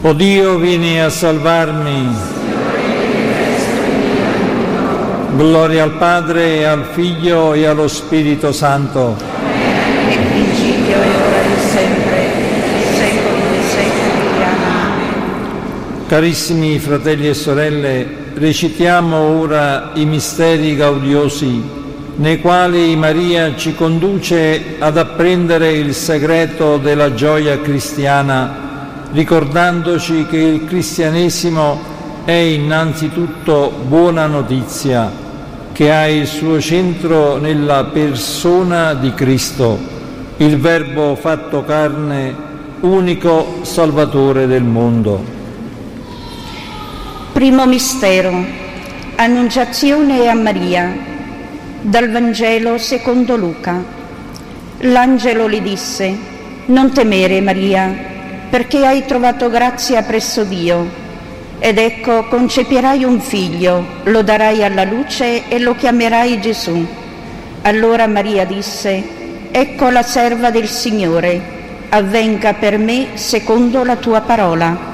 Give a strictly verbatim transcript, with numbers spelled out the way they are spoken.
O Dio, vieni a salvarmi. Gloria al Padre, e al Figlio, e allo Spirito Santo. Nel principio e ora e sempre, nei secoli dei secoli. Amen. Carissimi fratelli e sorelle, recitiamo ora i misteri gaudiosi, nei quali Maria ci conduce ad apprendere il segreto della gioia cristiana, ricordandoci che il cristianesimo è innanzitutto buona notizia, che ha il suo centro nella persona di Cristo, il Verbo fatto carne, unico Salvatore del mondo. Primo mistero, Annunciazione a Maria, dal Vangelo secondo Luca. L'angelo le disse: non temere, Maria, perché hai trovato grazia presso Dio. Ed ecco, concepirai un figlio, lo darai alla luce e lo chiamerai Gesù. Allora Maria disse: ecco la serva del Signore, avvenga per me secondo la tua parola.